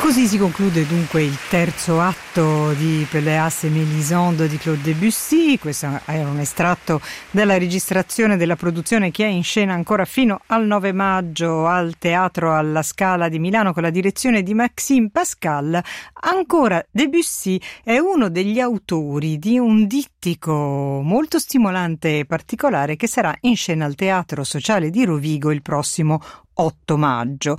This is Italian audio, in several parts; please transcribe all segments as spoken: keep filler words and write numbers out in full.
Così si conclude dunque il terzo atto di Pelléas et Mélisande di Claude Debussy. Questo era un estratto dalla registrazione della produzione che è in scena ancora fino al nove maggio al Teatro alla Scala di Milano con la direzione di Maxime Pascal. Ancora Debussy è uno degli autori di un dittico molto stimolante e particolare che sarà in scena al Teatro Sociale di Rovigo il prossimo otto maggio.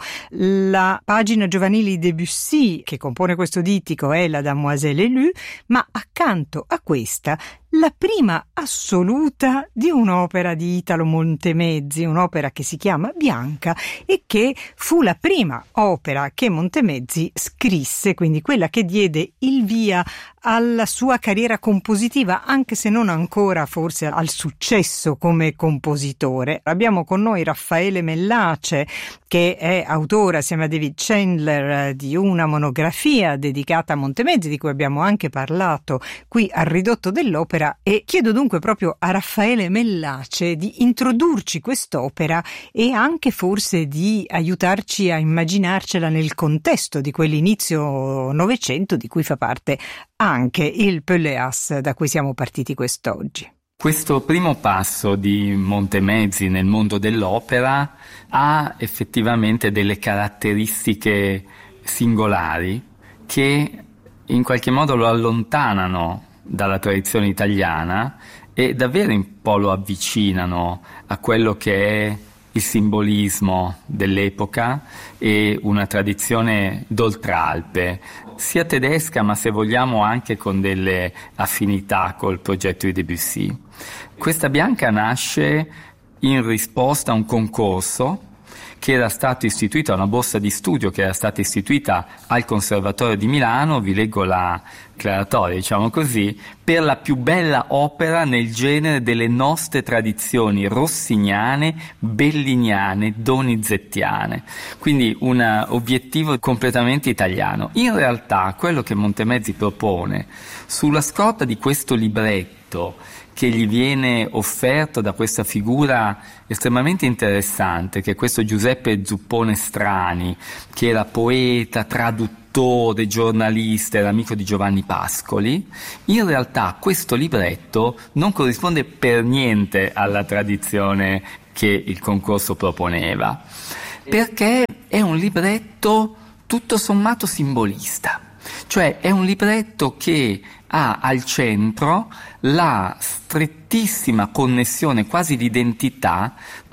La pagina giovanile Debussy che compone questo dittico è la Damoiselle élue, ma accanto a questa la prima assoluta di un'opera di Italo Montemezzi, un'opera che si chiama Bianca e che fu la prima opera che Montemezzi scrisse, quindi quella che diede il via alla sua carriera compositiva, anche se non ancora forse al successo come compositore. Abbiamo con noi Raffaele Mellace, che è autore assieme a David Chandler di una monografia dedicata a Montemezzi, di cui abbiamo anche parlato qui al Ridotto dell'Opera, e chiedo dunque proprio a Raffaele Mellace di introdurci quest'opera e anche forse di aiutarci a immaginarcela nel contesto di quell'inizio Novecento di cui fa parte anche il Pelléas da cui siamo partiti quest'oggi. Questo primo passo di Montemezzi nel mondo dell'opera ha effettivamente delle caratteristiche singolari che in qualche modo lo allontanano dalla tradizione italiana e davvero un po' lo avvicinano a quello che è il simbolismo dell'epoca e una tradizione d'oltralpe, sia tedesca ma se vogliamo anche con delle affinità col progetto di Debussy. Questa Bianca nasce in risposta a un concorso che era stato istituito, a una borsa di studio che era stata istituita al Conservatorio di Milano, vi leggo la declaratoria, diciamo così, per la più bella opera nel genere delle nostre tradizioni rossiniane, belliniane, donizettiane. Quindi un obiettivo completamente italiano. In realtà quello che Montemezzi propone, sulla scorta di questo libretto che gli viene offerto da questa figura estremamente interessante, che è questo Giuseppe Zuppone Strani, che era poeta, traduttore, giornalista, era amico di Giovanni Pascoli. In realtà questo libretto non corrisponde per niente alla tradizione che il concorso proponeva, perché è un libretto tutto sommato simbolista. Cioè è un libretto che ha al centro la strettissima connessione quasi di identità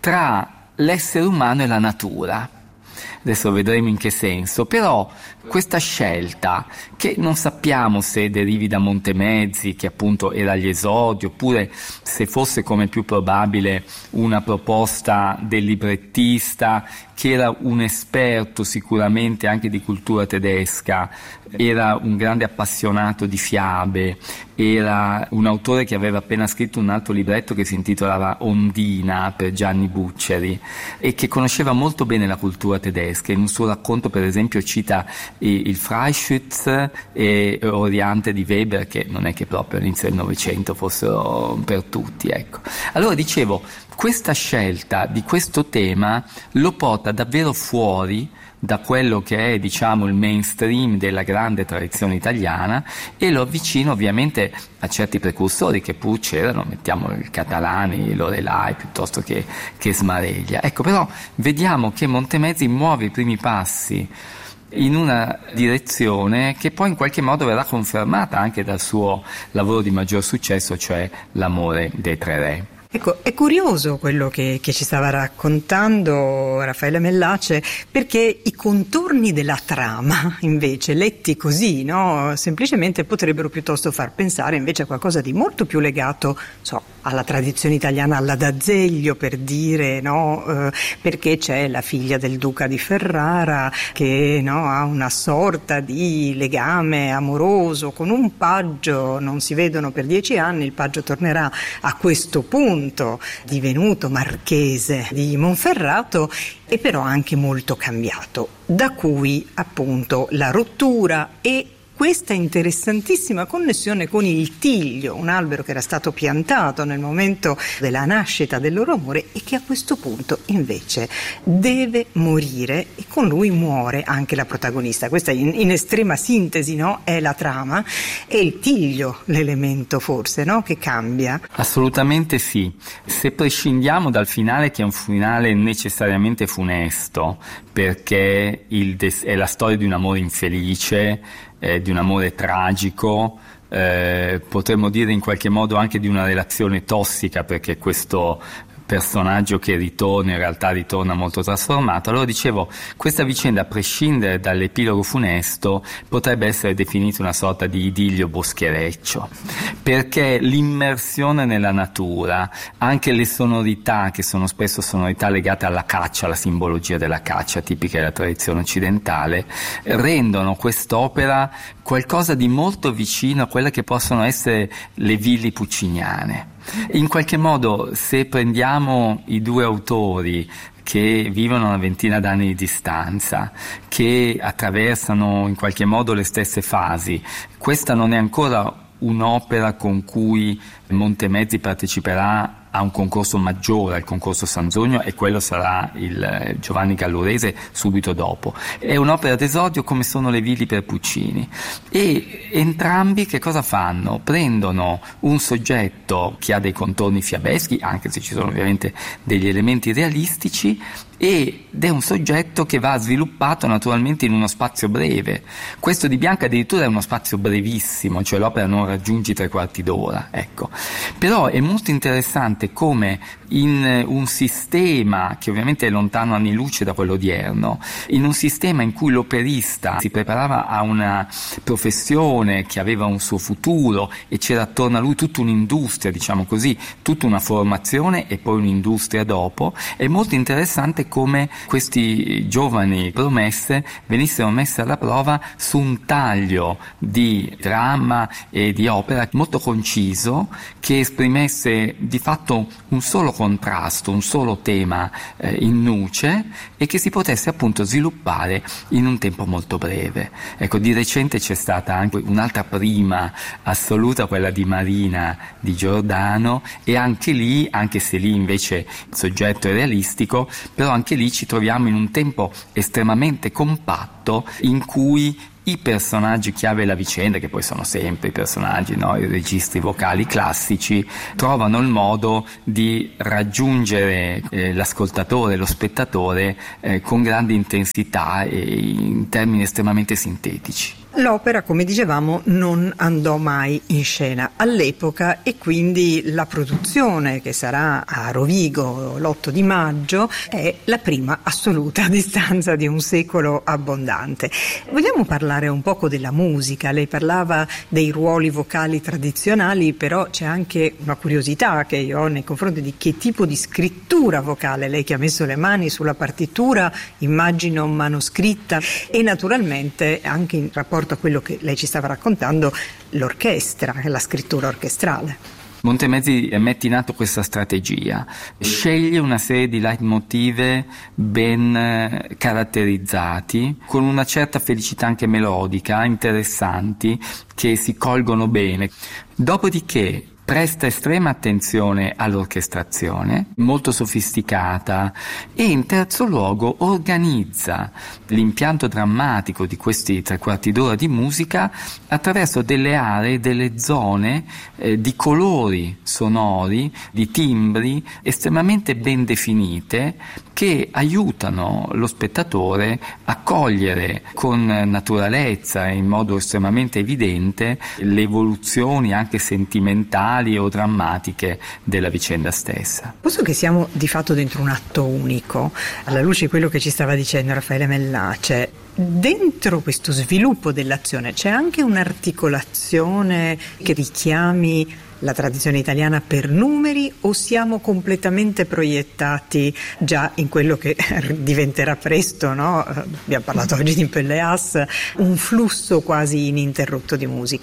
tra l'essere umano e la natura. Adesso vedremo in che senso, però questa scelta, che non sappiamo se derivi da Montemezzi, che appunto era agli esodi, oppure se fosse come più probabile una proposta del librettista, che era un esperto sicuramente anche di cultura tedesca, era un grande appassionato di fiabe, era un autore che aveva appena scritto un altro libretto che si intitolava Ondina per Gianni Buccieri e che conosceva molto bene la cultura tedesca. In un suo racconto per esempio cita il Freischütz e Oriante di Weber, che non è che proprio all'inizio del Novecento fossero per tutti, ecco. Allora dicevo, questa scelta di questo tema lo porta davvero fuori da quello che è, diciamo, il mainstream della grande tradizione italiana e lo avvicina ovviamente a certi precursori che pur c'erano, mettiamo il Catalani, Lorelai piuttosto che, che Smareglia. Ecco, però vediamo che Montemezzi muove i primi passi in una direzione che poi in qualche modo verrà confermata anche dal suo lavoro di maggior successo, cioè L'amore dei tre re. Ecco, è curioso quello che, che ci stava raccontando Raffaele Mellace, perché i contorni della trama, invece, letti così, no, semplicemente potrebbero piuttosto far pensare invece a qualcosa di molto più legato, so, alla tradizione italiana, alla D'Azeglio, per dire, no, eh, perché c'è la figlia del duca di Ferrara che, no, ha una sorta di legame amoroso con un paggio, non si vedono per dieci anni, il paggio tornerà a questo punto divenuto marchese di Monferrato e però anche molto cambiato, da cui appunto la rottura e questa interessantissima connessione con il tiglio, un albero che era stato piantato nel momento della nascita del loro amore e che a questo punto invece deve morire, e con lui muore anche la protagonista. Questa in, in estrema sintesi, no? È la trama, e il tiglio l'elemento forse, no? Che cambia. Assolutamente sì. Se prescindiamo dal finale, che è un finale necessariamente funesto, perché il des- è la storia di un amore infelice, eh, di un amore tragico, eh, potremmo dire in qualche modo anche di una relazione tossica, perché questo personaggio che ritorna in realtà ritorna molto trasformato. Allora dicevo, questa vicenda, a prescindere dall'epilogo funesto, potrebbe essere definita una sorta di idillio boschereccio, perché l'immersione nella natura, anche le sonorità, che sono spesso sonorità legate alla caccia, alla simbologia della caccia tipica della tradizione occidentale, rendono quest'opera qualcosa di molto vicino a quelle che possono essere le villi pucciniane. In qualche modo, se prendiamo i due autori che vivono una ventina d'anni di distanza, che attraversano in qualche modo le stesse fasi, questa non è ancora un'opera con cui Montemezzi parteciperà a un concorso maggiore, al concorso Sanzogno, e quello sarà il Giovanni Gallurese subito dopo. È un'opera d'esordio come sono le Villi per Puccini, e entrambi che cosa fanno? Prendono un soggetto che ha dei contorni fiabeschi, anche se ci sono ovviamente degli elementi realistici, ed è un soggetto che va sviluppato naturalmente in uno spazio breve. Questo di Bianca addirittura è uno spazio brevissimo, cioè l'opera non raggiunge i tre quarti d'ora, ecco. Però è molto interessante come in un sistema che ovviamente è lontano anni luce da quello odierno, in un sistema in cui l'operista si preparava a una professione che aveva un suo futuro e c'era attorno a lui tutta un'industria, diciamo così, tutta una formazione e poi un'industria dopo, è molto interessante come questi giovani promesse venissero messe alla prova su un taglio di dramma e di opera molto conciso, che esprimesse di fatto un solo contrasto, un solo tema eh, in nuce, e che si potesse appunto sviluppare in un tempo molto breve. Ecco, di recente c'è stata anche un'altra prima assoluta, quella di Marina di Giordano, e anche lì, anche se lì invece il soggetto è realistico, però anche lì ci troviamo in un tempo estremamente compatto in cui i personaggi chiave della vicenda, che poi sono sempre i personaggi, no? I registri vocali classici, trovano il modo di raggiungere eh, l'ascoltatore, lo spettatore eh, con grande intensità e in termini estremamente sintetici. L'opera, come dicevamo, non andò mai in scena all'epoca, e quindi la produzione, che sarà a Rovigo l'otto di maggio, è la prima assoluta a distanza di un secolo abbondante. Vogliamo parlare un poco della musica? Lei parlava dei ruoli vocali tradizionali, però c'è anche una curiosità che io ho nei confronti di che tipo di scrittura vocale. Lei che ha messo le mani sulla partitura, immagino manoscritta, e naturalmente anche in rapporto a quello che lei ci stava raccontando, l'orchestra, la scrittura orchestrale. Montemezzi mette in atto questa strategia, sceglie una serie di leitmotiv ben caratterizzati, con una certa felicità anche melodica, interessanti, che si colgono bene. Dopodiché presta estrema attenzione all'orchestrazione, molto sofisticata, e in terzo luogo organizza l'impianto drammatico di questi tre quarti d'ora di musica attraverso delle aree, delle zone eh, di colori sonori, di timbri estremamente ben definite, che aiutano lo spettatore a cogliere con naturalezza e in modo estremamente evidente le evoluzioni anche sentimentali o drammatiche della vicenda stessa. Posto che siamo di fatto dentro un atto unico, alla luce di quello che ci stava dicendo Raffaele Mellace, dentro questo sviluppo dell'azione c'è anche un'articolazione che richiami la tradizione italiana per numeri, o siamo completamente proiettati già in quello che diventerà presto, no? Abbiamo parlato oggi di Pelléas, un flusso quasi ininterrotto di musica?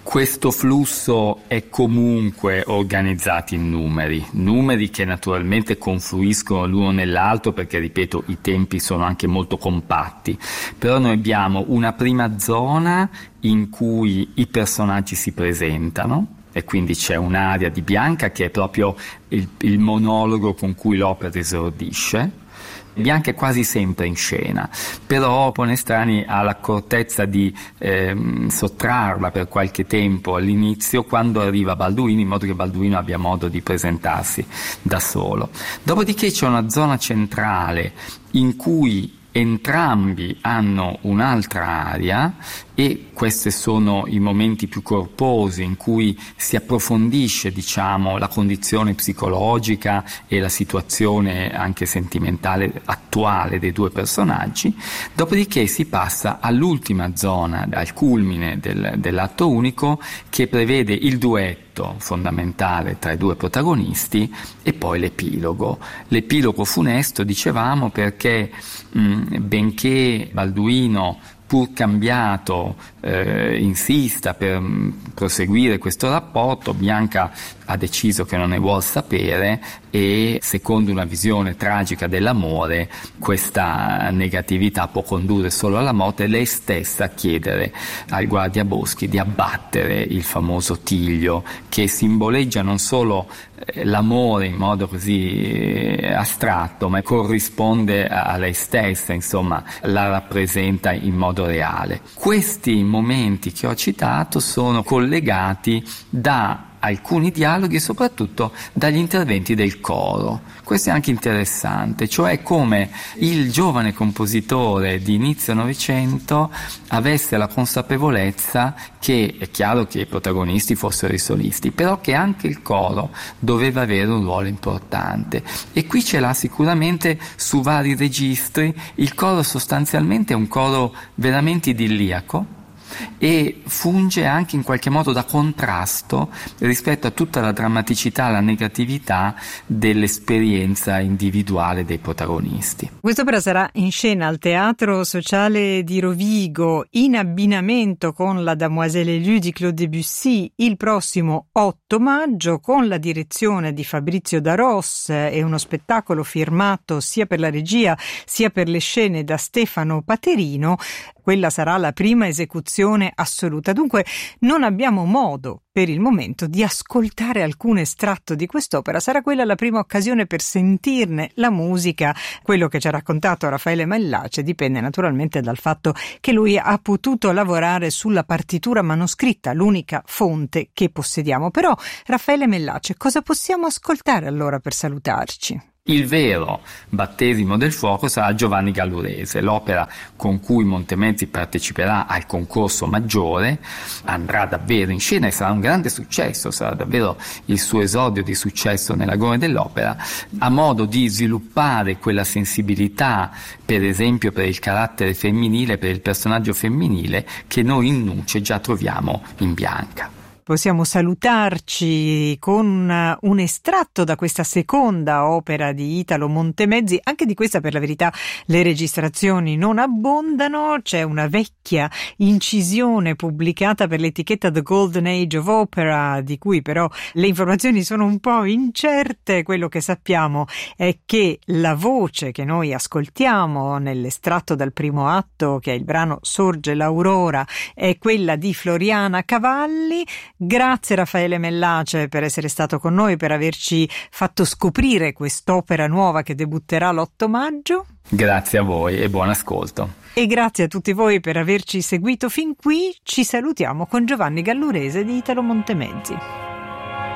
Questo flusso è comunque organizzato in numeri, numeri che naturalmente confluiscono l'uno nell'altro perché, ripeto, i tempi sono anche molto compatti, però noi abbiamo una prima zona in cui i personaggi si presentano e quindi c'è un'area di Bianca che è proprio il, il monologo con cui l'opera esordisce. Bianca è quasi sempre in scena, però Ponestrani ha l'accortezza di ehm, sottrarla per qualche tempo all'inizio quando arriva Balduino, in modo che Balduino abbia modo di presentarsi da solo. Dopodiché c'è una zona centrale in cui entrambi hanno un'altra area e questi sono i momenti più corposi in cui si approfondisce, diciamo, la condizione psicologica e la situazione anche sentimentale attuale dei due personaggi. Dopodiché si passa all'ultima zona, al culmine del, dell'atto unico, che prevede il duetto fondamentale tra i due protagonisti e poi l'epilogo. L'epilogo funesto, dicevamo, perché mh, benché Balduino, pur cambiato, eh, insista per mh, proseguire questo rapporto, Bianca ha deciso che non ne vuol sapere e, secondo una visione tragica dell'amore, questa negatività può condurre solo alla morte, lei stessa a chiedere al guardiaboschi di abbattere il famoso tiglio che simboleggia non solo eh, l'amore in modo così eh, astratto, ma corrisponde a, a lei stessa, insomma la rappresenta in modo reale. Questi momenti che ho citato sono collegati da alcuni dialoghi e soprattutto dagli interventi del coro. Questo è anche interessante, cioè come il giovane compositore di inizio Novecento avesse la consapevolezza che è chiaro che i protagonisti fossero i solisti, però che anche il coro doveva avere un ruolo importante, e qui ce l'ha sicuramente su vari registri. Il coro sostanzialmente è un coro veramente idilliaco e funge anche in qualche modo da contrasto rispetto a tutta la drammaticità, la negatività dell'esperienza individuale dei protagonisti. Quest'opera sarà in scena al Teatro Sociale di Rovigo in abbinamento con la Damoiselle élue di Claude Debussy il prossimo otto maggio, con la direzione di Fabrizio Daros e uno spettacolo firmato sia per la regia sia per le scene da Stefano Paterino. Quella sarà la prima esecuzione assoluta. Dunque non abbiamo modo per il momento di ascoltare alcun estratto di quest'opera. Sarà quella la prima occasione per sentirne la musica. Quello che ci ha raccontato Raffaele Mellace dipende naturalmente dal fatto che lui ha potuto lavorare sulla partitura manoscritta, l'unica fonte che possediamo. Però, Raffaele Mellace, cosa possiamo ascoltare allora per salutarci? Il vero battesimo del fuoco sarà Giovanni Gallurese, l'opera con cui Montemezzi parteciperà al concorso maggiore, andrà davvero in scena e sarà un grande successo, sarà davvero il suo esordio di successo nell'agone dell'opera, a modo di sviluppare quella sensibilità, per esempio per il carattere femminile, per il personaggio femminile, che noi in Nuce già troviamo in Bianca. Possiamo salutarci con un estratto da questa seconda opera di Italo Montemezzi. Anche di questa, per la verità, le registrazioni non abbondano. C'è una vecchia incisione pubblicata per l'etichetta The Golden Age of Opera, di cui però le informazioni sono un po' incerte. Quello che sappiamo è che la voce che noi ascoltiamo nell'estratto dal primo atto, che è il brano Sorge l'Aurora, è quella di Floriana Cavalli. Grazie Raffaele Mellace per essere stato con noi, per averci fatto scoprire quest'opera nuova che debutterà l'otto maggio. Grazie a voi e buon ascolto. E grazie a tutti voi per averci seguito fin qui. Ci salutiamo con Giovanni Gallurese di Italo Montemezzi.